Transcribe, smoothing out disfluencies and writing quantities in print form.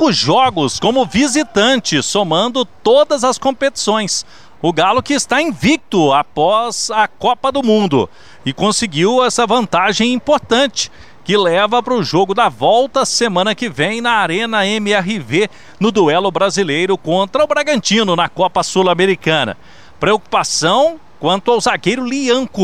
5 jogos como visitante, somando todas as competições. O Galo que está invicto após a Copa do Mundo e conseguiu essa vantagem importante que leva para o jogo da volta semana que vem na Arena MRV no duelo brasileiro contra o Bragantino na Copa Sul-Americana. Preocupação quanto ao zagueiro Lianco.